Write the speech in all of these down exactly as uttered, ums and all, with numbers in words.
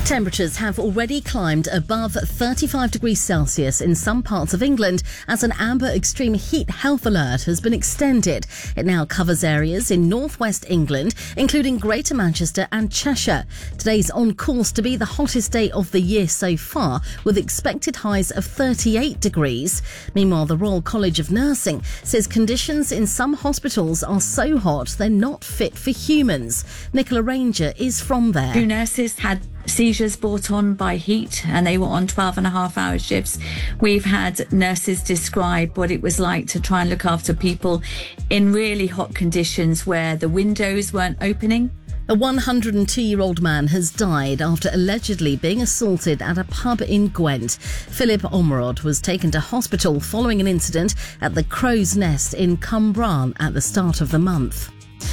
Temperatures have already climbed above thirty-five degrees Celsius in some parts of England as an amber extreme heat health alert has been extended. It now covers areas in northwest England, including Greater Manchester and Cheshire. Today's on course to be the hottest day of the year so far, with expected highs of thirty-eight degrees. Meanwhile, the Royal College of Nursing says conditions in some hospitals are so hot they're not fit for humans. Nicola Ranger is from there. Two nurses had seizures brought on by heat and they were on twelve and a half hour shifts. We've had nurses describe what it was like to try and look after people in really hot conditions where the windows weren't opening. A one hundred two-year-old man has died after allegedly being assaulted at a pub in Gwent. Philip Omrod was taken to hospital following an incident at the Crow's Nest in Cwmbran at the start of the month.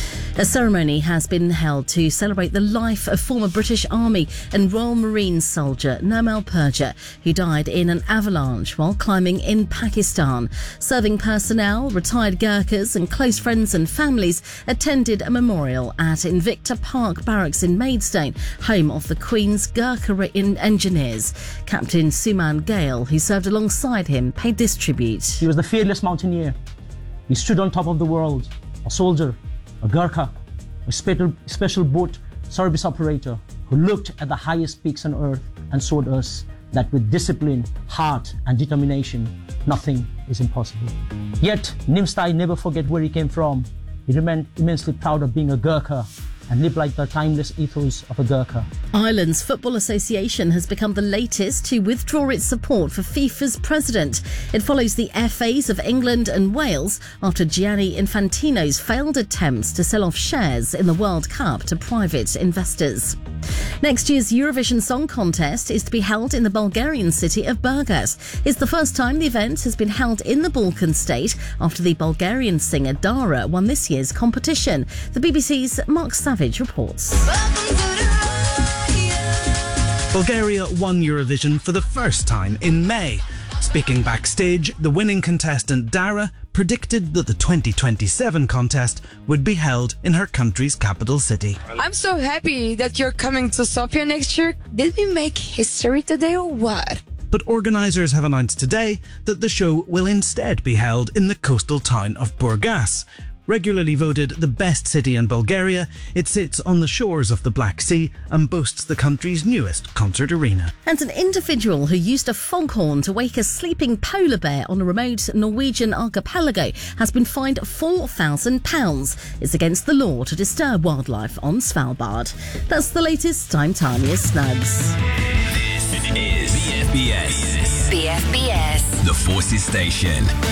A ceremony has been held to celebrate the life of former British Army and Royal Marines soldier Nirmal Purja, who died in an avalanche while climbing in Pakistan. Serving personnel, retired Gurkhas and close friends and families attended a memorial at Invicta Park Barracks in Maidstone, home of the Queen's Gurkha Engineers. Captain Suman Gale, who served alongside him, paid this tribute. He was the fearless mountaineer. He stood on top of the world, a soldier, a Gurkha, a special, special boat service operator who looked at the highest peaks on earth and showed us that with discipline, heart and determination, nothing is impossible. Yet, Nimstai never forget where he came from. He remained immensely proud of being a Gurkha and lived like the timeless ethos of a Gurkha. Ireland's Football Association has become the latest to withdraw its support for FIFA's president. It follows the F As of England and Wales after Gianni Infantino's failed attempts to sell off shares in the World Cup to private investors. Next year's Eurovision Song Contest is to be held in the Bulgarian city of Burgas. It's the first time the event has been held in the Balkan state after the Bulgarian singer Dara won this year's competition. The B B C's Mark Savage reports. Bulgaria won Eurovision for the first time in May. Speaking backstage, the winning contestant Dara predicted that the twenty twenty-seven contest would be held in her country's capital city. I'm so happy that you're coming to Sofia next year. Did we make history today or what? But organisers have announced today that the show will instead be held in the coastal town of Burgas. Regularly voted the best city in Bulgaria, it sits on the shores of the Black Sea and boasts the country's newest concert arena. And an individual who used a foghorn to wake a sleeping polar bear on a remote Norwegian archipelago has been fined four thousand pounds. It's against the law to disturb wildlife on Svalbard. That's the latest. I'm Tanya Snuggs. This is B F B S. B F B S. The Forces Station.